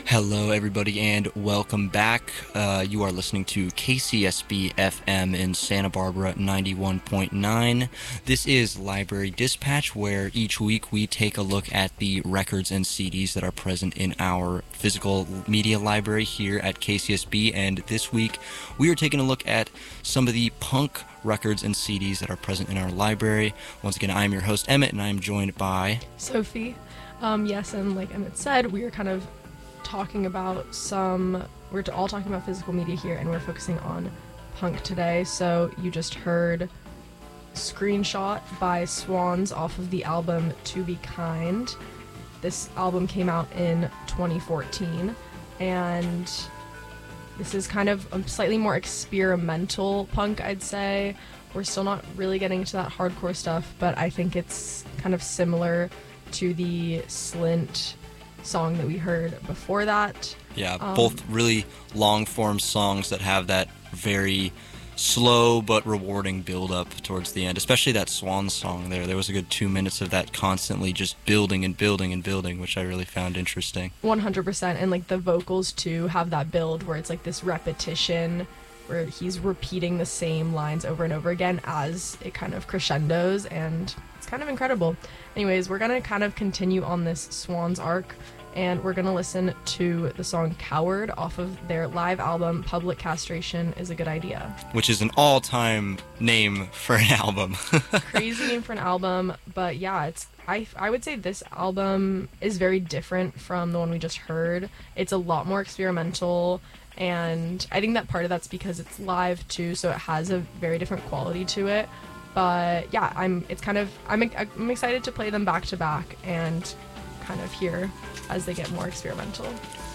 Hello, everybody, and welcome back. You are listening to KCSB FM in Santa Barbara 91.9. This is Library Dispatch, where each week we take a look at the records and CDs that are present in our physical media library here at KCSB. And this week we are taking a look at some of the punk records and CDs that are present in our library. Once again, I'm your host, Emmett, and I'm joined by Sophie. Yes, and like Emmett said, we are kind of talking about we're all talking about physical media here, and we're focusing on punk today. So you just heard Screenshot by Swans off of the album To Be Kind. This album came out in 2014, and this is kind of a slightly more experimental punk, I'd say. We're still not really getting into that hardcore stuff, but I think it's kind of similar to the Slint song that we heard before that. Yeah, both really long-form songs that have that very slow but rewarding build-up towards the end, especially that Swan song there. There was a good 2 minutes of that constantly just building and building and building, which I really found interesting. 100%, and like the vocals too have that build where it's like this repetition where he's repeating the same lines over and over again as it kind of crescendos, and it's kind of incredible. Anyways, we're gonna kind of continue on this Swans arc, and we're gonna listen to the song Coward off of their live album Public Castration Is a Good Idea. Which is an all-time name for an album. Crazy name for an album, but yeah, I would say this album is very different from the one we just heard. It's a lot more experimental, and I think that part of that's because it's live too, so it has a very different quality to it. But yeah, I'm excited to play them back to back and kind of hear as they get more experimental.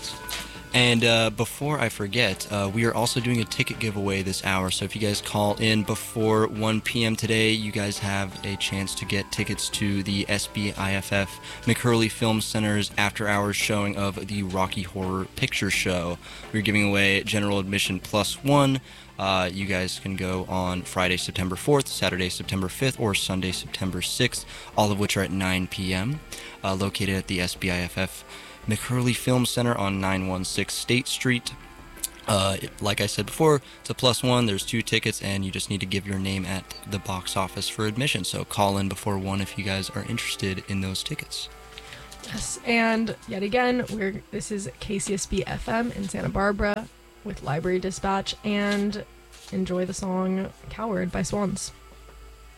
And before I forget, we are also doing a ticket giveaway this hour, so if you guys call in before 1 p.m. today, you guys have a chance to get tickets to the SBIFF McHurley Film Center's after-hours showing of the Rocky Horror Picture Show. We're giving away general admission +1. You guys can go on Friday, September 4th, Saturday, September 5th, or Sunday, September 6th, all of which are at 9 p.m., located at the SBIFF McHurley Film Center on 916 State Street. Like I said before, it's a +1. There's 2 tickets, and you just need to give your name at the box office for admission. So call in before 1 if you guys are interested in those tickets. Yes, and yet again, this is KCSB FM in Santa Barbara with Library Dispatch, and enjoy the song Coward by Swans.